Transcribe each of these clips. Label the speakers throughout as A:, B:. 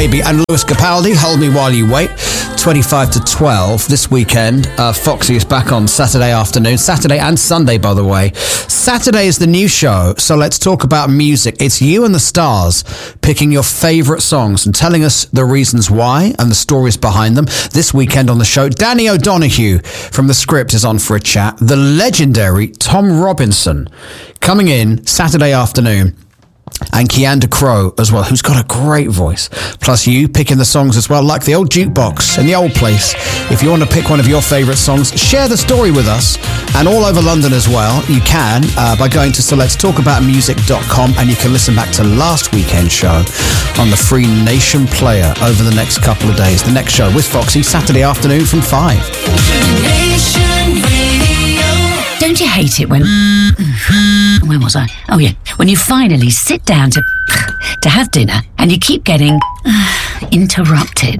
A: Baby and Lewis Capaldi, Hold Me While You Wait, 25 to 12 this weekend. Foxy is back on Saturday afternoon, Saturday and Sunday, by the way. Saturday is the new show, so let's talk about music. It's you and the stars picking your favourite songs and telling us the reasons why and the stories behind them. This weekend on the show, Danny O'Donoghue from The Script is on for a chat. The legendary Tom Robinson coming in Saturday afternoon. And Keanda Crow as well, who's got a great voice. Plus you picking the songs as well, like the old jukebox in the old place. If you want to pick one of your favourite songs, share the story with us. And all over London as well, you can by going to let'stalkaboutmusic.com, and you can listen back to last weekend's show on the Free Nation Player over the next couple of days. The next show with Foxy, Saturday afternoon from 5.
B: Don't you hate it when... Where was I? Oh, yeah. When you finally sit down to have dinner and you keep getting interrupted.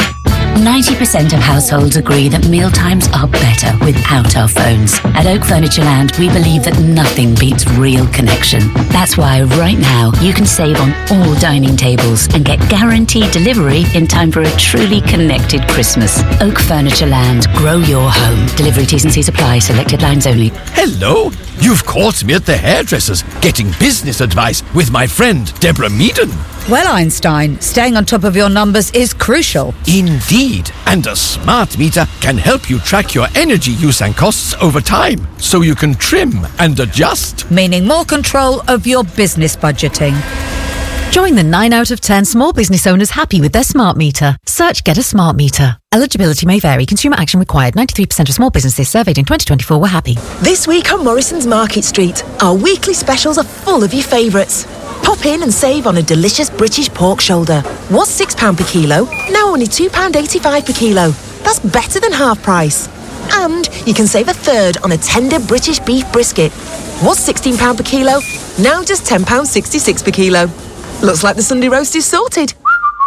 B: 90% of households agree that mealtimes are better without our phones. At Oak Furniture Land, we believe that nothing beats real connection. That's why right now you can save on all dining tables and get guaranteed delivery in time for a truly connected Christmas. Oak Furniture Land, grow your home. Delivery T's and C's apply, selected lines only.
C: Hello, you've caught me at the hairdresser's getting business advice with my friend Deborah Meaden.
D: Well, Einstein, staying on top of your numbers is crucial.
C: Indeed, and a smart meter can help you track your energy use and costs over time, so you can trim and adjust.
D: Meaning more control of your business budgeting.
E: Join the 9 out of 10 small business owners happy with their smart meter. Search Get a Smart Meter. Eligibility may vary. Consumer action required. 93% of small businesses surveyed in 2024 were happy.
F: This week on Morrison's Market Street, our weekly specials are full of your favourites. Pop in and save on a delicious British pork shoulder. Was £6 per kilo, now only £2.85 per kilo. That's better than half price. And you can save a third on a tender British beef brisket. Was £16 per kilo, now just £10.66 per kilo. Looks like the Sunday roast is sorted.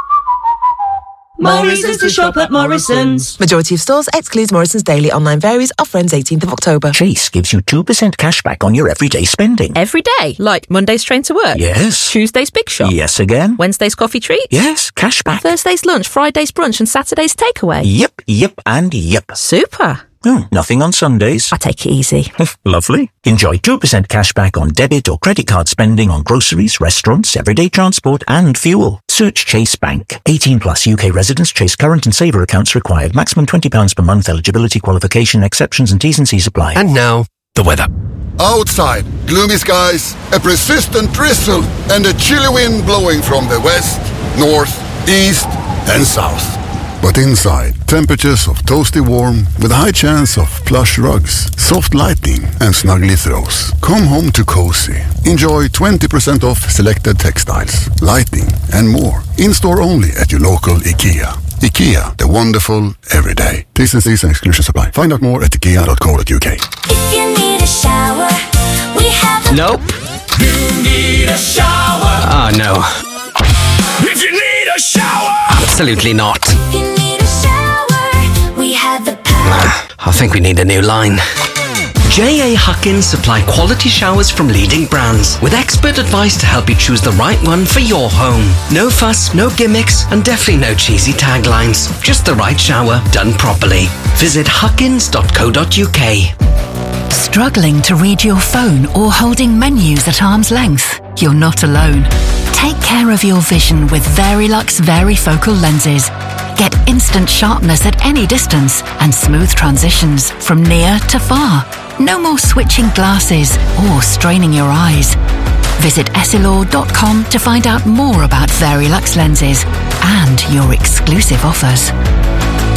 G: Morrison's to shop at Morrison's.
F: Majority of stores excludes Morrison's Daily. Online varies. Offer ends 18th of October.
H: Chase gives you 2% cash back on your everyday spending.
I: Every day? Like Monday's train to work?
H: Yes.
I: Tuesday's big shop?
H: Yes again.
I: Wednesday's coffee treat?
H: Yes, cash back.
I: Thursday's lunch, Friday's brunch and Saturday's takeaway?
H: Yep, and yep.
I: Super.
H: Nothing on Sundays.
I: I take it easy.
H: Lovely. Enjoy 2% cash back on debit or credit card spending on groceries, restaurants, everyday transport and fuel. Search Chase Bank. 18 plus UK residents. Chase current and saver accounts required. Maximum £20 per month. Eligibility, qualification, exceptions and T's and C's apply.
C: And now, the weather.
J: Outside, gloomy skies, a persistent drizzle and a chilly wind blowing from the west, north, east and south. But inside, temperatures of toasty warm with a high chance of plush rugs, soft lighting and snuggly throws. Come home to cozy. Enjoy 20% off selected textiles, lighting and more. In-store only at your local IKEA. IKEA, the wonderful everyday. T's and C's and exclusions apply. Find out more at ikea.co.uk.
K: If you need a shower, we have...
L: Nope.
G: You need a shower.
L: Oh, no.
G: If you need a shower.
L: Absolutely not.
K: If you need a shower, we have the power.
L: I think we need a new line. J.A. Huckins supply quality showers from leading brands with expert advice to help you choose the right one for your home. No fuss, no gimmicks, and definitely no cheesy taglines. Just the right shower done properly. Visit huckins.co.uk.
E: Struggling to read your phone or holding menus at arm's length? You're not alone. Take care of your vision with Verilux Varifocal lenses. Get instant sharpness at any distance and smooth transitions from near to far. No more switching glasses or straining your eyes. Visit Essilor.com to find out more about Verilux lenses and your exclusive offers.